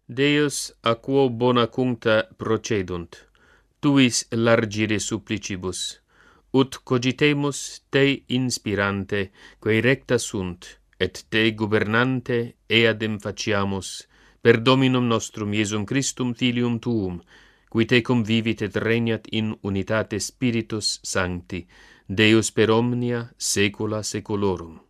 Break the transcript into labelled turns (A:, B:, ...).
A: Deus a quo bona cuncta procedunt, tuis largire supplicibus, ut cogitemus te inspirante, quae recta sunt, et te governante eadem faciamus, per Dominum nostrum Iesum Christum Filium Tuum, qui te convivit et regnat in unitate Spiritus Sancti, Deus per omnia saecula saeculorum.